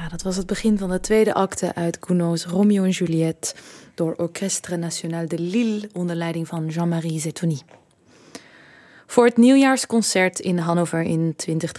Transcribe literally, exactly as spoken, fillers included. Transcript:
dat was het begin van de tweede acte uit Gounod's Romeo en Juliette door Orchestre National de Lille onder leiding van Jean-Marie Zetouni. Voor het nieuwjaarsconcert in Hannover in twintig